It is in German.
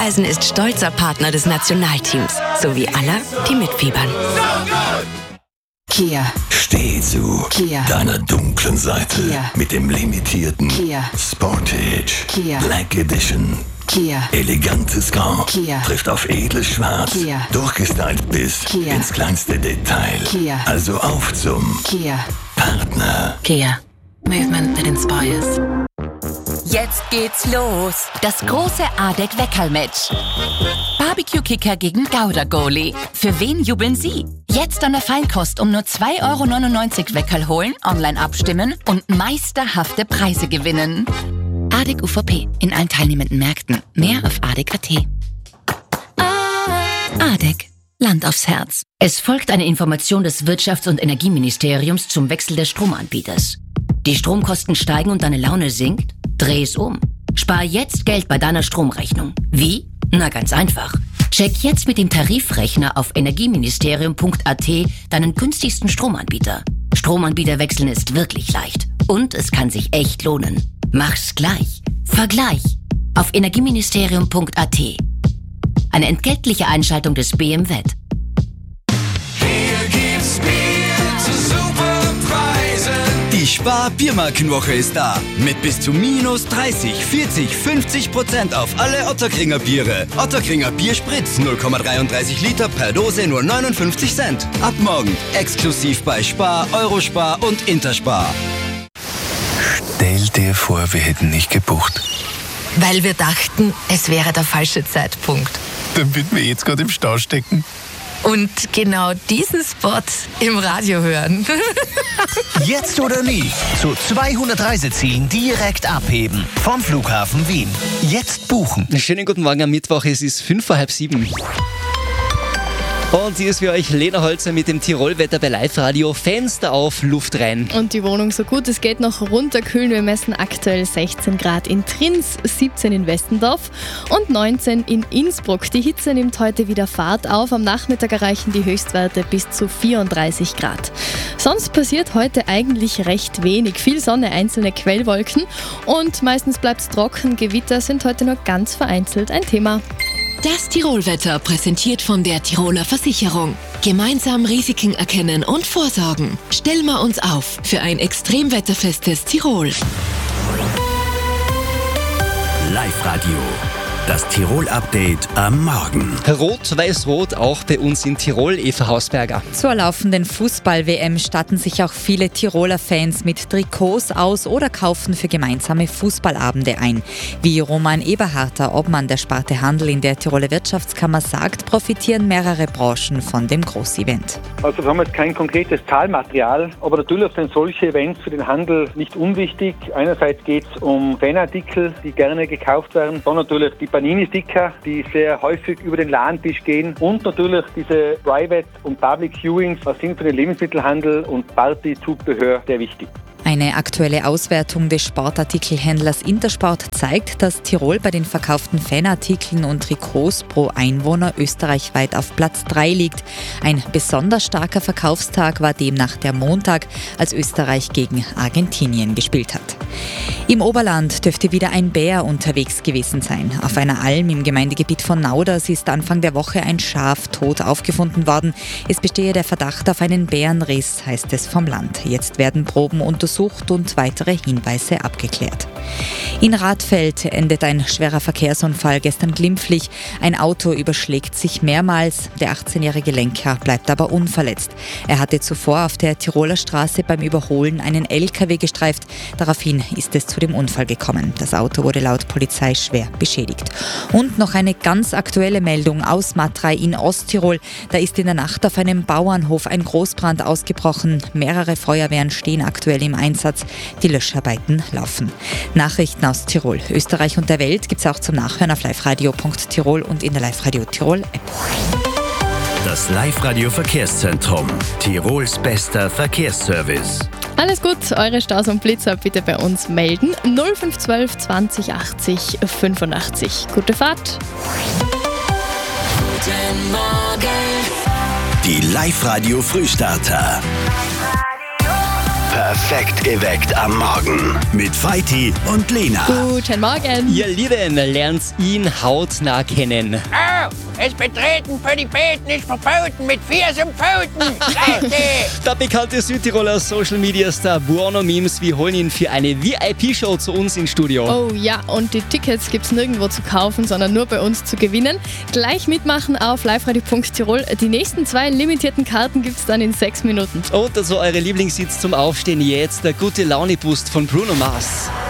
Raiffeisen ist stolzer Partner des Nationalteams, sowie aller, die mitfiebern. Kia. Steh zu Kia. deiner dunklen Seite Kia. mit dem limitierten Kia. Sportage Kia. Black Edition. Kia. Elegantes Grau Kia. trifft auf edles Schwarz, Kia. durchgestylt bis Kia. ins kleinste Detail. Kia. Also auf zum Kia. Partner. Kia. Movement that inspires. Jetzt geht's los. Das große ADEC-Weckerl-Match. Barbecue-Kicker gegen Gouda-Goalie. Für wen jubeln Sie? Jetzt an der Feinkost um nur 2,99 € Weckerl holen, online abstimmen und meisterhafte Preise gewinnen. ADEC UVP. In allen teilnehmenden Märkten. Mehr auf ADEC.at. ADEC. Land aufs Herz. Es folgt eine Information des Wirtschafts- und Energieministeriums zum Wechsel des Stromanbieters. Die Stromkosten steigen und deine Laune sinkt? Dreh es um. Spar jetzt Geld bei deiner Stromrechnung. Wie? Na, ganz einfach. Check jetzt mit dem Tarifrechner auf energieministerium.at deinen günstigsten Stromanbieter. Stromanbieter wechseln ist wirklich leicht. Und es kann sich echt lohnen. Mach's gleich. Vergleich. Auf energieministerium.at. Eine entgeltliche Einschaltung des BMWet. Hier gibt's Bier zu super Preisen. Die Spar-Biermarkenwoche ist da. Mit bis zu minus 30, 40, 50% auf alle Ottakringer Biere. Ottakringer Bierspritz 0,33 Liter per Dose nur 59 Cent. Ab morgen exklusiv bei Spar, Eurospar und Interspar. Stell dir vor, wir hätten nicht gebucht. Weil wir dachten, es wäre der falsche Zeitpunkt. Damit wir jetzt gerade im Stau stecken. Und genau diesen Spot im Radio hören. Jetzt oder nie. Zu 200 Reisezielen direkt abheben. Vom Flughafen Wien. Jetzt buchen. Schönen guten Morgen am Mittwoch, es ist 6:05. Und hier ist für euch Lena Holzer mit dem Tirolwetter bei Live-Radio. Fenster auf, Luft rein. Und die Wohnung so gut es geht noch runterkühlen. Wir messen aktuell 16 Grad in Trins, 17 in Westendorf und 19 in Innsbruck. Die Hitze nimmt heute wieder Fahrt auf. Am Nachmittag erreichen die Höchstwerte bis zu 34 Grad. Sonst passiert heute eigentlich recht wenig. Viel Sonne, einzelne Quellwolken und meistens bleibt es trocken. Gewitter sind heute nur ganz vereinzelt ein Thema. Das Tirolwetter präsentiert von der Tiroler Versicherung. Gemeinsam Risiken erkennen und vorsorgen. Stellen wir uns auf für ein extremwetterfestes Tirol. Live-Radio. Das Tirol-Update am Morgen. Rot-Weiß-Rot auch bei uns in Tirol, Eva Hausberger. Zur laufenden Fußball-WM statten sich auch viele Tiroler Fans mit Trikots aus oder kaufen für gemeinsame Fußballabende ein. Wie Roman Eberharter, Obmann der Sparte Handel in der Tiroler Wirtschaftskammer sagt, profitieren mehrere Branchen von dem Großevent. Also wir haben jetzt kein konkretes Zahlmaterial, aber natürlich sind solche Events für den Handel nicht unwichtig. Einerseits geht es um Fanartikel, die gerne gekauft werden, dann natürlich die Panini-Sticker, die sehr häufig über den Ladentisch gehen und natürlich diese Private und Public Viewings, was sind für den Lebensmittelhandel und Partyzubehör sehr wichtig. Eine aktuelle Auswertung des Sportartikelhändlers Intersport zeigt, dass Tirol bei den verkauften Fanartikeln und Trikots pro Einwohner österreichweit auf Platz 3 liegt. Ein besonders starker Verkaufstag war demnach der Montag, als Österreich gegen Argentinien gespielt hat. Im Oberland dürfte wieder ein Bär unterwegs gewesen sein. Auf einer Alm im Gemeindegebiet von Nauders ist Anfang der Woche ein Schaf tot aufgefunden worden. Es bestehe der Verdacht auf einen Bärenriss, heißt es vom Land. Jetzt werden Proben untersucht und weitere Hinweise abgeklärt. In Radfeld endet ein schwerer Verkehrsunfall gestern glimpflich. Ein Auto überschlägt sich mehrmals. Der 18-jährige Lenker bleibt aber unverletzt. Er hatte zuvor auf der Tiroler Straße beim Überholen einen LKW gestreift. Daraufhin ist es zu dem Unfall gekommen. Das Auto wurde laut Polizei schwer beschädigt. Und noch eine ganz aktuelle Meldung aus Matrei in Osttirol. Da ist in der Nacht auf einem Bauernhof ein Großbrand ausgebrochen. Mehrere Feuerwehren stehen aktuell im Einsatz. Die Löscharbeiten laufen. Nachrichten aus Tirol, Österreich und der Welt gibt es auch zum Nachhören auf liveradio.tirol und in der Live-Radio Tirol App. Das Live-Radio Verkehrszentrum. Tirols bester Verkehrsservice. Alles gut, eure Staus und Blitzer bitte bei uns melden. 0512 20 80 85. Gute Fahrt. Guten Morgen. Die Live-Radio Frühstarter. Perfekt geweckt am Morgen. Mit Feiti und Lena. Guten Morgen. Ihr Lieben, lernt ihn hautnah kennen. Oh, das Betreten für die Beeten ist verboten mit Viers und Pfoten. Leute! Der bekannte Südtiroler Social-Media-Star Buono Memes, wir holen ihn für eine VIP-Show zu uns ins Studio. Oh ja, und die Tickets gibt's nirgendwo zu kaufen, sondern nur bei uns zu gewinnen. Gleich mitmachen auf liveradio.tirol. Die nächsten 2 limitierten Karten gibt's dann in 6 Minuten. Und also eure Lieblingshits zum Aufstehen jetzt, der gute Laune-Boost von Bruno Mars.